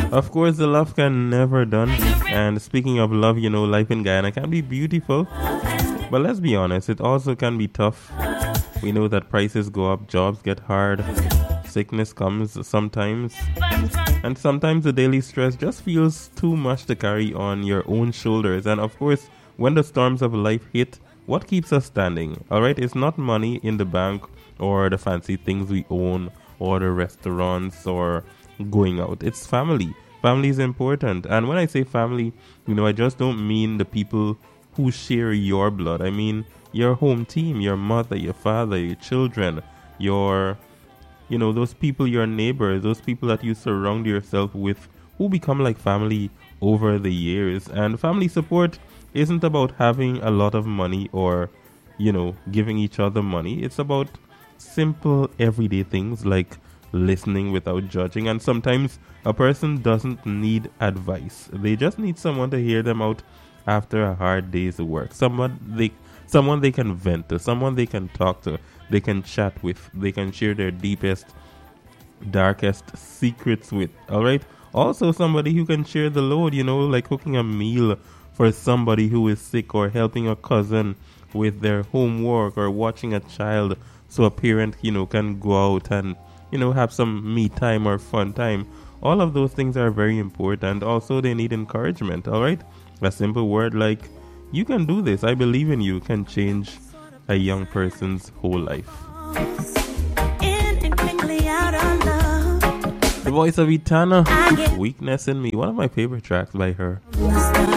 Of course, the love can never done. And speaking of love, life in Guyana can be beautiful. But let's be honest, it also can be tough. We know that prices go up, jobs get hard, sickness comes sometimes. And sometimes the daily stress just feels too much to carry on your own shoulders. And of course, when the storms of life hit, what keeps us standing? Alright, it's not money in the bank or the fancy things we own or the restaurants or going out. It's family. Family is important. And when I say family, I just don't mean the people who share your blood. I mean your home team, your mother, your father, your children, those people, your neighbors, those people that you surround yourself with who become like family over the years. And family support isn't about having a lot of money or, giving each other money. It's about simple everyday things like listening without judging. And sometimes a person doesn't need advice. They just need someone to hear them out after a hard day's work. Someone they can vent to, someone they can talk to, they can chat with, they can share their deepest, darkest secrets with. Alright? Also somebody who can share the load, like cooking a meal for somebody who is sick or helping a cousin with their homework or watching a child so a parent, can go out and, have some me time or fun time. All of those things are very important. Also, they need encouragement, alright? A simple word like, you can do this, I believe in you, can change a young person's whole life. The voice of Etana, Weakness in Me, one of my favorite tracks by her.